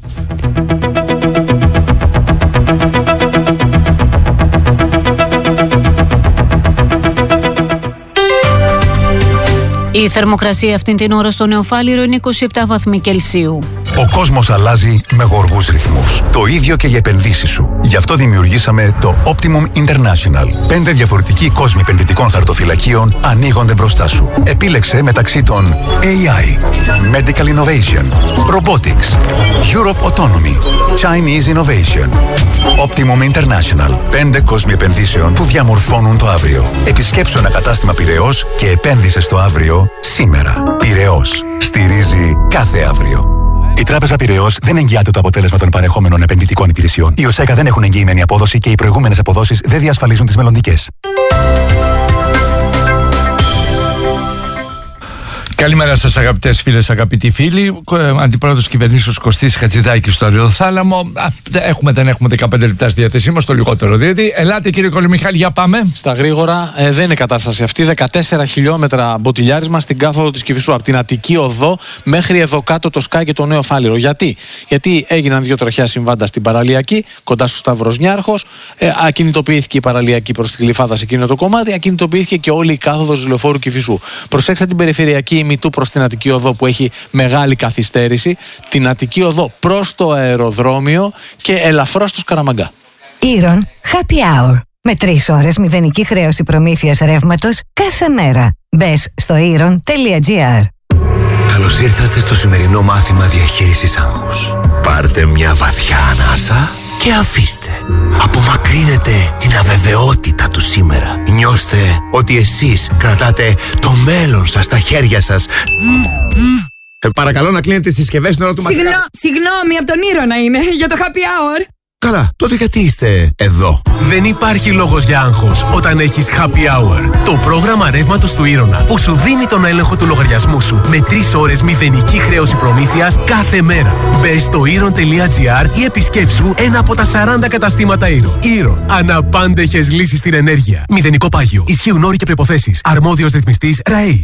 S26: Η θερμοκρασία αυτήν την ώρα στο Νεοφάλιρο είναι 27 βαθμοί Κελσίου.
S10: Ο κόσμος αλλάζει με γοργούς ρυθμούς. Το ίδιο και οι επενδύσεις σου. Γι' αυτό δημιουργήσαμε το Optimum International. 5 διαφορετικοί κόσμοι επενδυτικών χαρτοφυλακίων ανοίγονται μπροστά σου. Επίλεξε μεταξύ των AI, Medical Innovation, Robotics, Europe Autonomy, Chinese Innovation. Optimum International. 5 κόσμοι επενδύσεων που διαμορφώνουν το αύριο. Επισκέψου ένα κατάστημα Πειραιώς και επένδυσε στο αύριο σήμερα. Πειραιώς. Στηρίζει κάθε αύριο. Η Τράπεζα Πειραιώς δεν εγγυάται το αποτέλεσμα των παρεχόμενων επενδυτικών υπηρεσιών. Οι ΟΣΕΚΑ δεν έχουν εγγυημένη απόδοση και οι προηγούμενες αποδόσεις δεν διασφαλίζουν τις μελλοντικές.
S8: Καλημέρα σας αγαπητές φίλες, αγαπητοί φίλοι. Αντιπρόεδρος κυβερνήσεως Κωστής Χατζηδάκης στο Αριοθάλαμο. Δεν έχουμε 15 λεπτά στη διάθεσή μας, το λιγότερο δηλαδή. Ελάτε κύριε Κολυμιχάλη, για πάμε.
S1: Στα γρήγορα δεν είναι κατάσταση αυτή. 14 χιλιόμετρα μποτιλιάρισμα στην κάθοδο της Κηφισού. Από την Αττική Οδό μέχρι εδώ κάτω το Σκάι και το Νέο Φάληρο. Γιατί έγιναν 2 τροχαία συμβάντα στην παραλιακή, κοντά στο Σταύρος Νιάρχος. Ακινητοποιήθηκε η παραλιακή προς τη Γλυφάδα σε εκείνο το κομμάτι. Ακινητοποιήθηκε και όλη η κάθοδος λεωφόρου Κηφισού. Προσέξτε την περιφερειακή Μητού προς την Αττική Οδό που έχει μεγάλη καθυστέρηση, την Αττική Οδό προς το αεροδρόμιο και ελαφρώς στο Σκαραμαγκά.
S2: Ήρων Happy Hour. Με 3 ώρες μηδενική χρέωση προμήθειας ρεύματος κάθε μέρα. Μπες στο iron.gr.
S4: Καλώς ήρθατε στο σημερινό μάθημα διαχείρισης άγχους. Πάρτε μια βαθιά ανάσα και αφήστε. Απομακρύνετε την αβεβαιότητα του σήμερα. Νιώστε ότι εσείς κρατάτε το μέλλον σας στα χέρια σας.
S5: Παρακαλώ να κλείνετε τις συσκευές στην ώρα του μαθήματος.
S6: Συγγνώμη, από τον Ήρωνα είναι, για το happy hour.
S4: Καλά, τότε γιατί είστε εδώ?
S17: Δεν υπάρχει λόγος για άγχος όταν έχεις Happy Hour. Το πρόγραμμα ρεύματος του Ήρωνα που σου δίνει τον έλεγχο του λογαριασμού σου με 3 ώρες μηδενική χρέωση προμήθειας κάθε μέρα. Μπες στο iron.gr ή επισκέψου ένα από τα 40 καταστήματα Ήρωνα. Ήρωνα. Αναπάντεχες λύσεις στην ενέργεια. Μηδενικό πάγιο. Ισχύουν όροι και προϋποθέσεις. Αρμόδιος ρυθμιστής ΡΑΕΗ.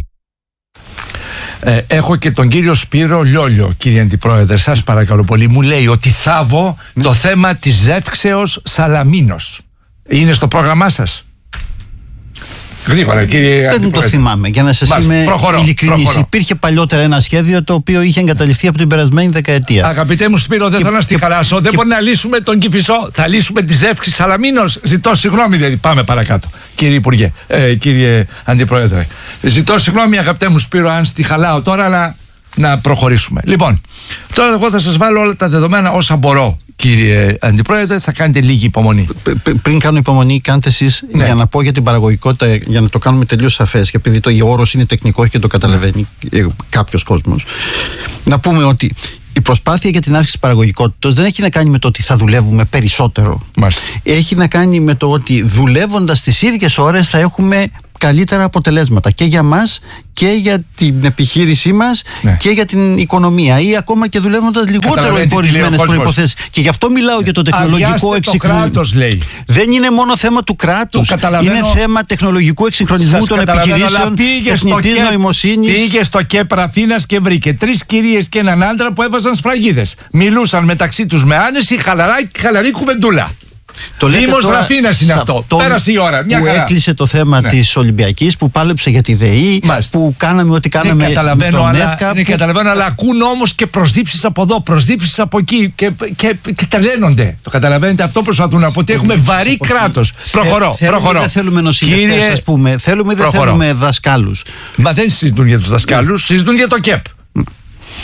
S8: Έχω και τον κύριο Σπύρο Λιόλιο, κύριε Αντιπρόεδρε, σας παρακαλώ πολύ. Μου λέει ότι θάβω το θέμα της ζεύξεως Σαλαμίνος. Είναι στο πρόγραμμά σας? Γρήγορα, κύριε
S9: Δεν το θυμάμαι, για να σας είμαι ειλικρινής. Υπήρχε παλιότερα ένα σχέδιο το οποίο είχε εγκαταλειφθεί από την περασμένη δεκαετία.
S8: Αγαπητέ μου Σπύρο, δεν θέλω να στη χαράσω. Δεν μπορεί να λύσουμε τον Κηφισό. Θα λύσουμε τη ζεύξη Σαλαμίνος. Ζητώ συγγνώμη, δηλαδή. Πάμε παρακάτω. Κύριε Υπουργέ, κύριε Αντιπρόεδρε. Ζητώ συγγνώμη, αγαπητέ μου Σπύρο, αν στη χαλάω τώρα, αλλά να προχωρήσουμε. Λοιπόν, τώρα εγώ θα σας βάλω όλα τα δεδομένα όσα μπορώ. Κύριε Αντιπρόεδρε, θα κάνετε λίγη υπομονή.
S9: Πριν κάνω υπομονή, κάντε εσείς, για να πω για την παραγωγικότητα, για να το κάνουμε τελείως σαφές, και επειδή ο όρος είναι τεχνικός και το καταλαβαίνει κάποιος κόσμος. Να πούμε ότι η προσπάθεια για την αύξηση της παραγωγικότητας δεν έχει να κάνει με το ότι θα δουλεύουμε περισσότερο.
S8: Μάλιστα.
S9: Έχει να κάνει με το ότι δουλεύοντας τις ίδιες ώρες θα έχουμε καλύτερα αποτελέσματα και για μας και για την επιχείρησή μας και για την οικονομία, ή ακόμα και δουλεύοντας λιγότερο υπό ορισμένες προϋποθέσεις. Και γι' αυτό μιλάω για το τεχνολογικό εξυγχρονισμό. Δεν είναι μόνο θέμα του κράτους, είναι θέμα τεχνολογικού εξυγχρονισμού των επιχειρήσεων, τεχνητής νοημοσύνης.
S8: Πήγε στο ΚΕΠ Αθήνας και βρήκε 3 κυρίες και έναν άντρα που έβαζαν σφραγίδες. Μιλούσαν μεταξύ τους με άνεση, χαλαρή κουβεντούλα. Δήμος Αθήνας είναι αυτό. Πέρασε η ώρα. Μια
S9: που
S8: χαρά.
S9: Έκλεισε το θέμα της Ολυμπιακής, που πάλεψε για τη ΔΕΗ, που κάναμε ό,τι κάναμε με τον ΕΦΚΑ.
S8: Ναι, καταλαβαίνω, αλλά ακούν όμως και προσδείψεις από εδώ, προσδείψεις από εκεί και τρελαίνονται. Το καταλαβαίνετε, αυτό προσπαθούν να πω, ότι έχουμε βαρύ κράτος. Προχωρώ.
S9: Δεν θέλουμε νοσηλευτές, ας πούμε. Δεν θέλουμε δασκάλους.
S8: Μα δεν συζητούν για τους δασκάλους, συζητούν για το ΚΕΠ.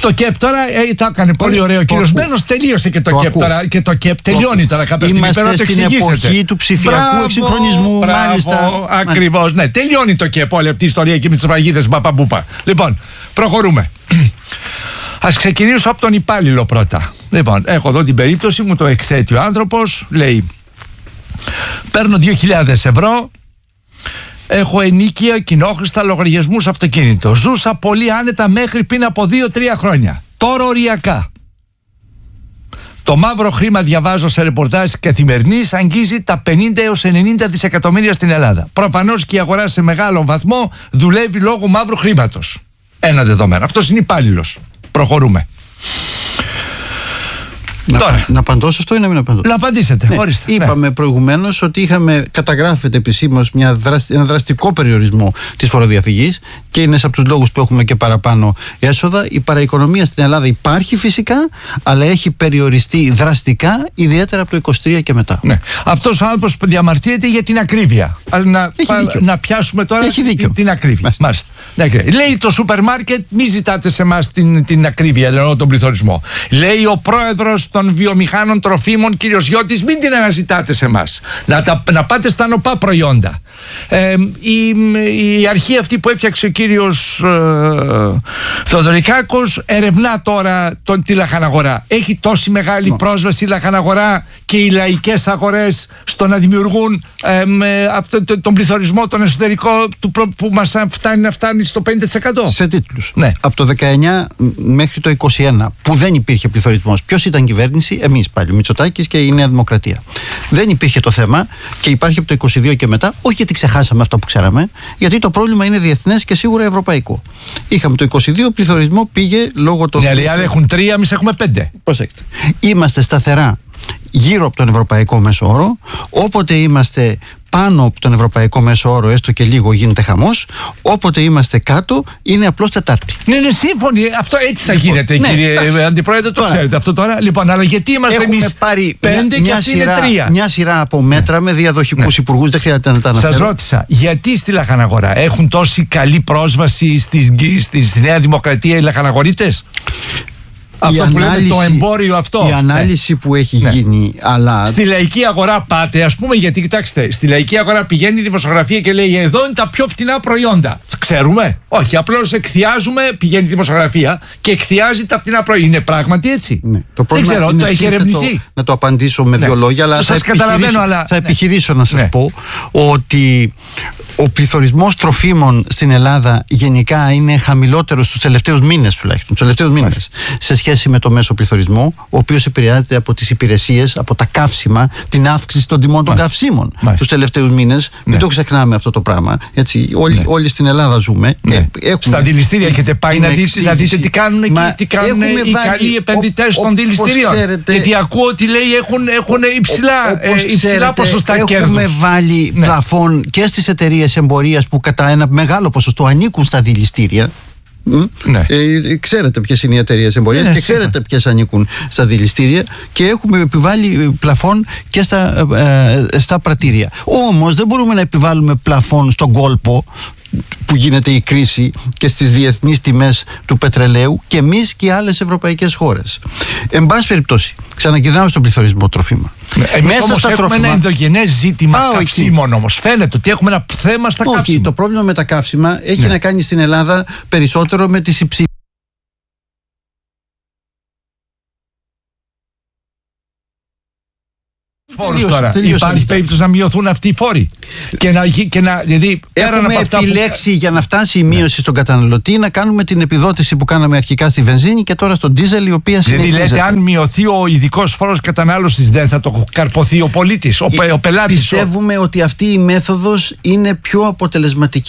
S8: Το ΚΕΠ τώρα το έκανε πολύ ωραίο. Ο κύριος Μένος τελείωσε και το ΚΕΠ τώρα. Και το ΚΕΠ τελειώνει τώρα κάποια στιγμή.
S9: Είμαστε στην εποχή του ψηφιακού εξυγχρονισμού. Μάλιστα.
S8: Ακριβώς. Ναι, τελειώνει το ΚΕΠ όλη αυτή η ιστορία και με τις φραγίδες μπαπαμπούπα. Λοιπόν, προχωρούμε. Ας ξεκινήσω από τον υπάλληλο πρώτα. Λοιπόν, έχω εδώ την περίπτωση, μου το εκθέτει ο άνθρωπος. Λέει, παίρνω 2.000 ευρώ. Έχω ενίκεια, κοινόχρηστα, λογαριασμούς, αυτοκίνητο. Ζούσα πολύ άνετα μέχρι πριν από 2-3 χρόνια. Τώρα οριακά. Το μαύρο χρήμα, διαβάζω σε ρεπορτάζ Καθημερινής, αγγίζει τα 50 έως 90 δισεκατομμύρια στην Ελλάδα. Προφανώς και η αγορά σε μεγάλο βαθμό δουλεύει λόγω μαύρου χρήματος. Ένα δεδομένο. Αυτός είναι υπάλληλος. Προχωρούμε.
S9: Να απαντώ σε αυτό ή να μην απαντώ?
S8: Να απαντήσετε.
S9: Ναι.
S8: Ορίστε.
S9: Είπαμε προηγουμένως ότι καταγράφεται επισήμως ένα δραστικό περιορισμό της φοροδιαφυγής και είναι από τους λόγους που έχουμε και παραπάνω έσοδα. Η παραοικονομία στην Ελλάδα υπάρχει φυσικά, αλλά έχει περιοριστεί δραστικά, ιδιαίτερα από το 23 και μετά.
S8: Ναι. Αυτός ο άνθρωπος διαμαρτύρεται για την ακρίβεια. Να πιάσουμε τώρα την ακρίβεια. Μάλιστα. Λέει το σούπερ μάρκετ, μη ζητάτε σε εμάς την ακρίβεια, ενώ τον πληθωρισμό. Λέει ο πρόεδρος των βιομηχάνων τροφίμων, κύριος Γιώτης, μην την αναζητάτε σε εμάς. Να πάτε στα νοπά προϊόντα. Η αρχή αυτή που έφτιαξε ο κύριος Θεοδωρικάκος ερευνά τώρα τη λαχαναγορά. Έχει τόση μεγάλη πρόσβαση η λαχαναγορά και οι λαϊκές αγορές στο να δημιουργούν τον πληθωρισμό, τον εσωτερικό που μας φτάνει στο 50%.
S9: Σε τίτλους.
S8: Ναι.
S9: Από το 19 μέχρι το 21 που δεν υπήρχε πληθωρισμός. Ποιος ήταν κυβέρνηση? Εμείς πάλι, ο Μητσοτάκης και η Νέα Δημοκρατία. Δεν υπήρχε το θέμα και υπάρχει από το 22 και μετά, όχι γιατί ξεχάσαμε αυτό που ξέραμε, γιατί το πρόβλημα είναι διεθνές και σίγουρα ευρωπαϊκό. Είχαμε το 22, πληθωρισμό πήγε λόγω των.
S8: Ναι, αλλά οι άλλοι έχουν 3, εμείς έχουμε 5.
S9: Προσέξτε. Είμαστε σταθερά γύρω από τον ευρωπαϊκό μέσο όρο. Όποτε είμαστε πάνω από τον ευρωπαϊκό μέσο όρο, έστω και λίγο, γίνεται χαμός. Όποτε είμαστε κάτω, είναι απλώς τετάρτη.
S8: Ναι, σύμφωνοι. Αυτό έτσι θα γίνεται, κύριε Αντιπρόεδρε, το ξέρετε αυτό τώρα. Λοιπόν, αλλά γιατί είμαστε εμείς 5 και αυτοί είναι 3?
S9: Μια σειρά από μέτρα με διαδοχικούς υπουργούς, δεν χρειάζεται να τα αναφέρω.
S8: Σας ρώτησα, γιατί στη λαχαναγορά έχουν τόση καλή πρόσβαση στη Νέα Δημοκρατία οι λαχαναγορίτες? Αυτό που λέμε το εμπόριο αυτό.
S9: Η ανάλυση που έχει γίνει, αλλά.
S8: Στη λαϊκή αγορά πάτε, ας πούμε, γιατί κοιτάξτε, στη λαϊκή αγορά πηγαίνει η δημοσιογραφία και λέει εδώ είναι τα πιο φτηνά προϊόντα. Ξέρουμε? Όχι, απλώς εκθιάζουμε, πηγαίνει η δημοσιογραφία και εκθιάζει τα φτηνά προϊόντα. Είναι πράγματι έτσι?
S9: Ναι.
S8: Δεν ξέρω, το έχει ερευνηθεί.
S9: Να το απαντήσω με δύο λόγια, αλλά θα επιχειρήσω να σας πω ότι ο πληθωρισμός τροφίμων στην Ελλάδα γενικά είναι χαμηλότερος στους τελευταίους μήνες τουλάχιστον. Σε σχέση με το μέσο πληθωρισμό, ο οποίος επηρεάζεται από τις υπηρεσίες, από τα καύσιμα, την αύξηση των τιμών των καυσίμων τους τελευταίους μήνες. Μην το ξεχνάμε αυτό το πράγμα. Έτσι, όλοι στην Ελλάδα ζούμε.
S8: Στα δηληστήρια έχετε πάει να δείτε τι κάνουν εκεί, τι κάνουν οι καλοί επενδυτές των δηληστηρίων? Γιατί ακούω ότι λέει έχουν υψηλά ποσοστά κέρδους.
S9: Έχουμε βάλει πλαφόν και στις εταιρείες εμπορίας που κατά ένα μεγάλο ποσοστό ανήκουν στα δηληστήρια. Ξέρετε ποιες είναι οι εταιρείες εμπορίας και ξέρετε ποιες ανήκουν στα δηληστήρια και έχουμε επιβάλει πλαφόν και στα πρατήρια. Όμως δεν μπορούμε να επιβάλλουμε πλαφόν στον κόλπο που γίνεται η κρίση και στις διεθνείς τιμές του πετρελαίου και εμείς και οι άλλες ευρωπαϊκές χώρες. Εν πάση περιπτώσει, ξαναγυρνάω στον πληθωρισμό τροφίμων.
S8: Εμείς όμως έχουμε ένα ενδογενές ζήτημα καυσίμων όμως. Φαίνεται ότι έχουμε ένα θέμα στα καύσιμα.
S9: Το πρόβλημα με τα καύσιμα έχει να κάνει στην Ελλάδα περισσότερο με τις υψηλές.
S8: Φόρους τώρα. Υπάρχει περίπτωση να μειωθούν αυτοί οι φόροι. Δηλαδή,
S9: έχουμε επιλέξει για να φτάσει η μείωση στον καταναλωτή να κάνουμε την επιδότηση που κάναμε αρχικά στη βενζίνη και τώρα στο ντίζελ, η οποία συνεχίζεται.
S8: Δηλαδή, λέτε, αν μειωθεί ο ειδικός φόρος κατανάλωσης, δεν θα το καρποθεί ο πολίτης, ο πελάτης?
S9: Πιστεύουμε ότι αυτή η μέθοδος είναι πιο αποτελεσματική.